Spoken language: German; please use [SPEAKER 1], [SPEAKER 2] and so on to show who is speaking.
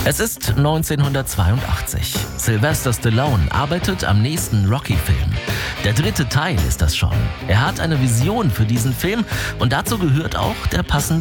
[SPEAKER 1] Es ist 1982. Sylvester Stallone arbeitet am nächsten Rocky-Film. Der 3. Teil ist das schon. Er hat eine Vision für diesen Film und dazu gehört auch der passende